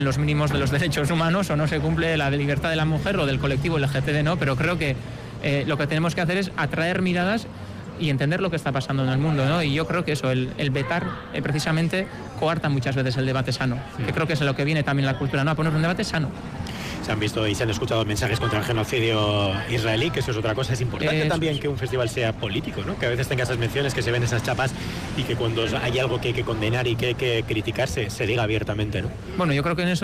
los mínimos de los derechos humanos o no se cumple la libertad de la mujer o del colectivo LGTB, ¿no? Pero creo que lo que tenemos que hacer es atraer miradas y entender lo que está pasando en el mundo, ¿no? Y yo creo que eso, el vetar precisamente coarta muchas veces el debate sano, que creo que es a lo que viene también la cultura, ¿no? A poner un debate sano. Se han visto y se han escuchado mensajes contra el genocidio israelí, que eso es otra cosa. Es importante también que un festival sea político, ¿no? Que a veces tenga esas menciones, que se ven esas chapas y que cuando hay algo que hay que condenar y que hay que criticarse, se diga abiertamente, ¿no? Bueno, yo creo que en eso